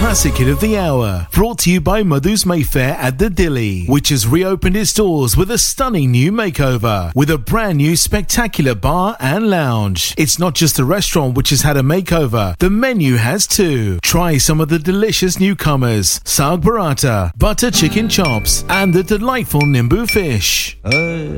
classic hit of the hour. Brought to you by Madhu's Mayfair at the Dilly, which has reopened its doors with a stunning new makeover, with a brand new spectacular bar and lounge. It's not just the restaurant which has had a makeover, the menu has too. Try some of the delicious newcomers, Saag Paratha, butter chicken chops, and the delightful Nimbu fish.